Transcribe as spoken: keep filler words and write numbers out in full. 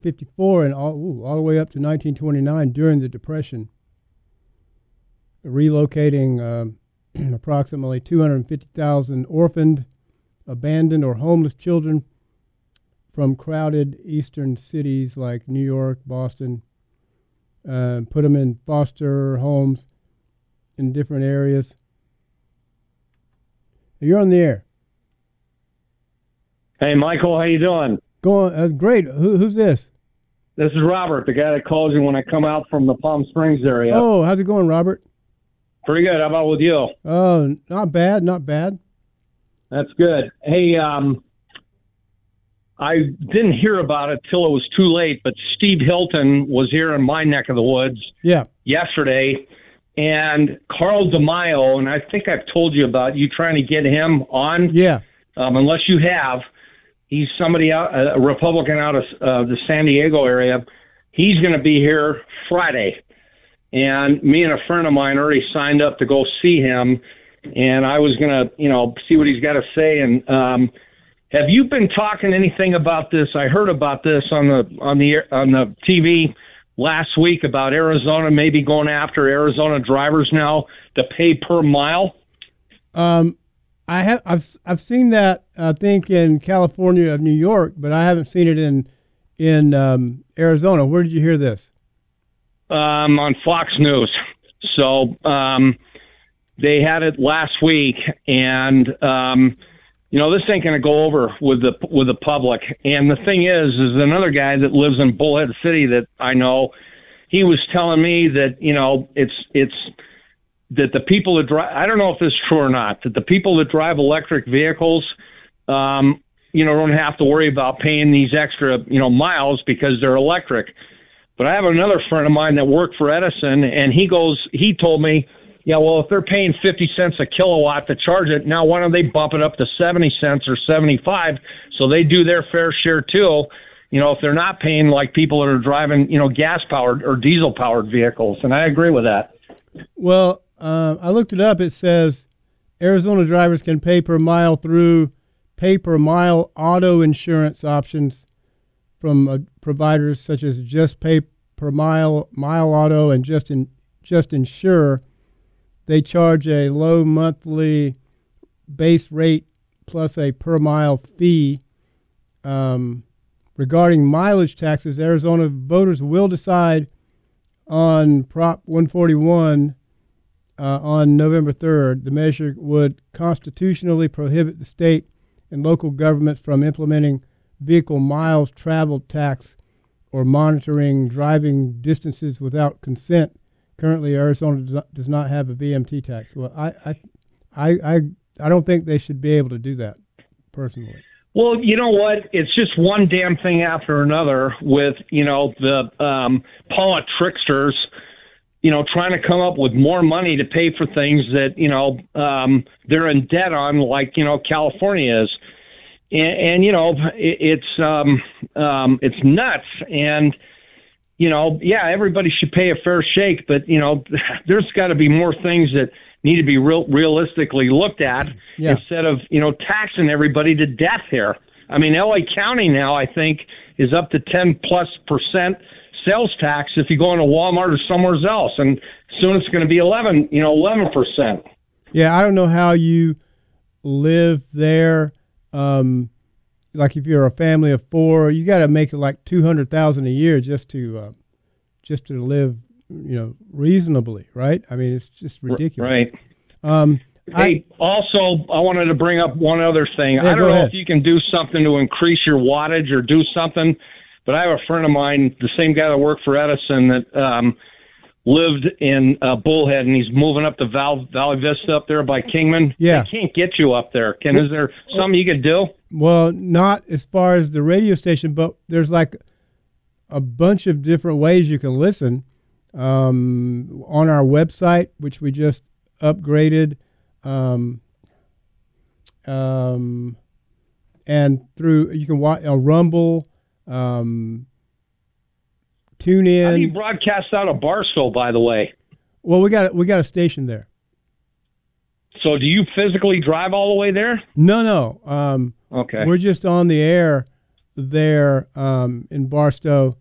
fifty-four and all, ooh, all the way up to nineteen twenty-nine during the Depression, relocating um, approximately two hundred fifty thousand orphaned, abandoned, or homeless children from crowded eastern cities like New York, Boston, uh, put them in foster homes in different areas. You're on the air. Hey, Michael, how you doing? Going uh, great. Who, who's this? This is Robert, the guy that calls you when I come out from the Palm Springs area. Oh, how's it going, Robert? Pretty good. How about with you? Oh, not bad, not bad. That's good. Hey, um, I didn't hear about it till it was too late, but Steve Hilton was here in my neck of the woods Yeah. yesterday, and Carl DeMaio, and I think I've told you about you trying to get him on. Yeah. Um, unless you have, he's somebody out, a Republican out of uh, the San Diego area. He's going to be here Friday, and me and a friend of mine already signed up to go see him, and I was going to, you know, see what he's got to say. And um, have you been talking anything about this? I heard about this on the on the on the T V last week about Arizona maybe going after Arizona drivers now to pay per mile. Um, I have I've I've seen that I think in California of New York, but I haven't seen it in in um, Arizona. Where did you hear this? Um, on Fox News. So um, they had it last week, and um, you know this ain't going to go over with the with the public. And the thing is, is another guy that lives in Bullhead City that I know. He was telling me that you know it's it's. that the people that drive, I don't know if this is true or not, that the people that drive electric vehicles, um, you know, don't have to worry about paying these extra, you know, miles because they're electric. But I have another friend of mine that worked for Edison, and he goes, he told me, yeah, well, if they're paying fifty cents a kilowatt to charge it, now why don't they bump it up to seventy cents or seventy-five so they do their fair share too, you know, if they're not paying like people that are driving, you know, gas-powered or diesel-powered vehicles. And I agree with that. Well, Uh, I looked it up. It says Arizona drivers can pay per mile through pay per mile auto insurance options from uh, providers such as Just Pay Per Mile, Mile Auto, and Just in, Just Insure. They charge a low monthly base rate plus a per mile fee. Um, regarding mileage taxes, Arizona voters will decide on Prop one forty-one Uh, on November third. The measure would constitutionally prohibit the state and local governments from implementing vehicle miles traveled tax or monitoring driving distances without consent. Currently, Arizona does not, does not have a V M T tax. Well, I, I, I, I, I don't think they should be able to do that, personally. Well, you know what? It's just one damn thing after another with, you know, the um, Paula tricksters, you know, trying to come up with more money to pay for things that, you know, um, they're in debt on, like, you know, California is. And, and you know, it, it's um, um, it's nuts. And, you know, yeah, everybody should pay a fair shake, but, you know, there's got to be more things that need to be real, realistically looked at yeah. instead of, you know, taxing everybody to death here. I mean, L A County now, I think, is up to ten plus percent sales tax if you go into Walmart or somewhere else, and soon it's going to be eleven, you know, eleven percent. Yeah, I don't know how you live there. Um, like if you're a family of four, you got to make it like two hundred thousand a year just to uh, just to live, you know, reasonably, right? I mean, it's just ridiculous. Right. Um, hey, I, also, I wanted to bring up one other thing. Yeah, I don't know ahead. if you can do something to increase your wattage or do something. But I have a friend of mine, the same guy that worked for Edison, that um, lived in uh, Bullhead, and he's moving up to Val, Valley Vista up there by Kingman. Yeah. They can't get you up there. Can Is there something you could do? Well, not as far as the radio station, but there's like a bunch of different ways you can listen. Um, on our website, which we just upgraded, um, um, and through, you can watch uh, Rumble, Um, tune in. How do you broadcast out of Barstow, by the way? Well, we got we got a station there. So, do you physically drive all the way there? No, no. Um, okay. We're just on the air there um, in Barstow